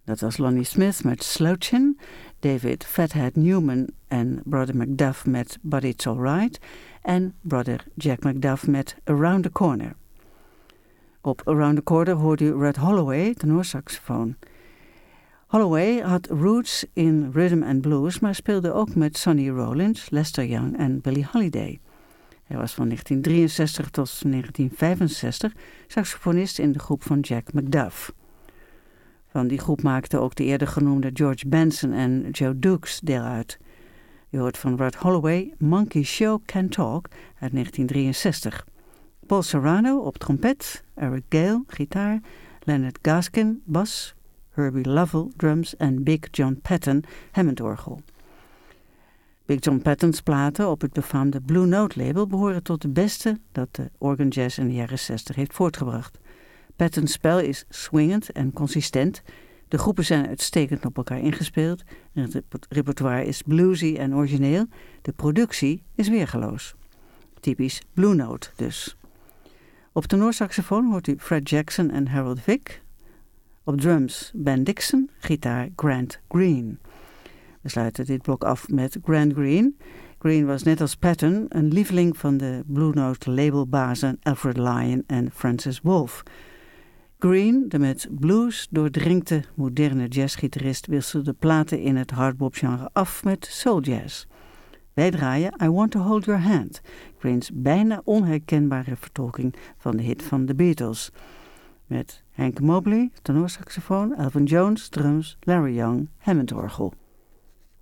Dat was Lonnie Smith met Slouchin', David Fathead Newman en Brother Macduff met But It's Alright en Brother Jack Macduff met Around the Corner. Op Around the Corner hoorde u Red Holloway, tenorsaxofoon. Holloway had roots in rhythm and blues, maar speelde ook met Sonny Rollins, Lester Young en Billie Holiday. Hij was van 1963 tot 1965 saxofonist in de groep van Jack Macduff. Van die groep maakten ook de eerder genoemde George Benson en Joe Dukes deel uit. Je hoort van Red Holloway Monkey Show Can Talk uit 1963. Paul Serrano op trompet, Eric Gale gitaar, Leonard Gaskin bas, Herbie Lovell drums en Big John Patton Hammondorgel. Big John Patton's platen op het befaamde Blue Note label behoren tot de beste dat de organ jazz in de jaren 60 heeft voortgebracht. Patton's spel is swingend en consistent. De groepen zijn uitstekend op elkaar ingespeeld. Het repertoire is bluesy en origineel. De productie is weergeloos. Typisch Blue Note dus. Op tenorsaxofoon hoort u Fred Jackson en Harold Vick. Op drums Ben Dixon, gitaar Grant Green. We sluiten dit blok af met Grant Green. Green was net als Patton een lieveling van de Blue Note labelbazen Alfred Lyon en Francis Wolff. Green, de met blues doordrinkte moderne jazzgitarist, wisselde platen in het hardbop-genre af met soul jazz. Wij draaien I Want to Hold Your Hand, Greens bijna onherkenbare vertolking van de hit van The Beatles. Met Hank Mobley, tenorsaxofoon, Elvin Jones, drums, Larry Young, Hammondorgel.